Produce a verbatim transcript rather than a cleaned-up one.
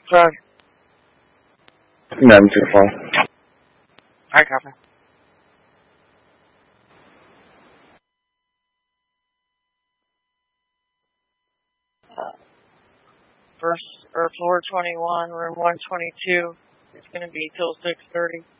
Sorry. None too far. Alright, copy. Uh, first, or floor twenty-one, room one twenty-two. It's going to be till six thirty.